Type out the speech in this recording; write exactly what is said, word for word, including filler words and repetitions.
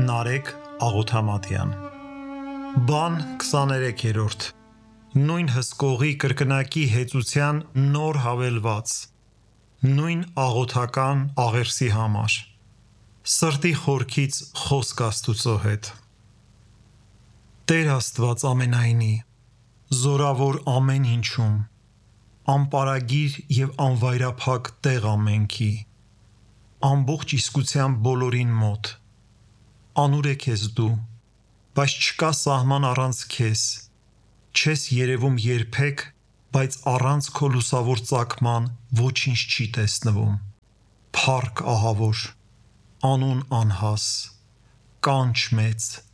Նարեկ Աղոթամատյան Բան քսաներեքերորդ Նույն հսկողի կրկնակի հեծության նոր հավելված Նույն աղոթական աղերսի համար Սրտի խորքից խոսք Աստուծո հետ Տեր Աստված ամենայնի Զորավոր ամեն ինչում Անպարագիր և անվայրափակ տեղ ամենքի Ամբողջ իսկության բոլորին մոտ Անուր է քեզ դու, բայց չկա սահման առանց քեզ, չես երևում երբեք, բայց առանց քո լուսավոր ծագման ոչինչ չի տեսնվում, փառք ահավոր, անուն անհաս, կանչ մեծ,